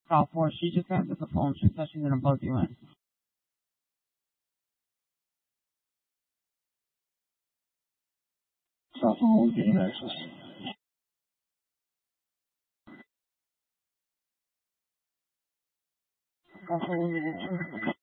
Call for. She just answered the phone. She said she's gonna buzz you in. Cell phone was getting access. Cell phone was getting access.